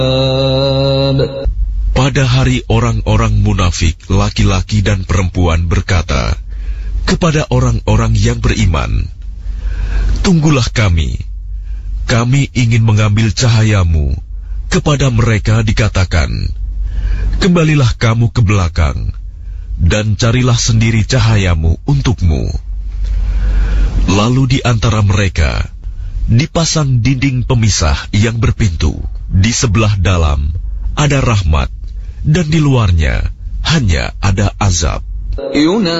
Pada hari orang-orang munafik, laki-laki dan perempuan berkata kepada orang-orang yang beriman, "Tunggulah kami ingin mengambil cahayamu." Kepada mereka dikatakan, "Kembalilah kamu ke belakang, dan carilah sendiri cahayamu untukmu." Lalu di antara mereka dipasang dinding pemisah yang berpintu. Di sebelah dalam ada rahmat, dan di luarnya hanya ada azab.